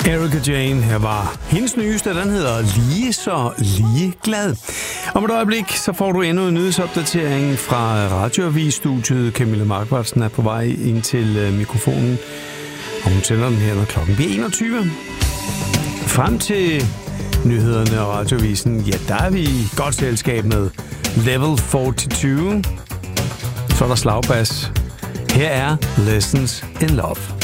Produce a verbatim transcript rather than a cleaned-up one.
Erika Jane, her var hendes nyeste, den hedder Lige så lige glad. Om et øjeblik, så får du endnu en nyhedsopdatering fra Radioavis-studiet. Camilla Markvartsen er på vej ind til mikrofonen, og hun sender den her, når klokken bliver enogtyve. Frem til nyhederne og Radioavisen, ja, der er vi i godt selskab med Level fireogfyrre. Så er der slagbas. Her er Lessons in Love.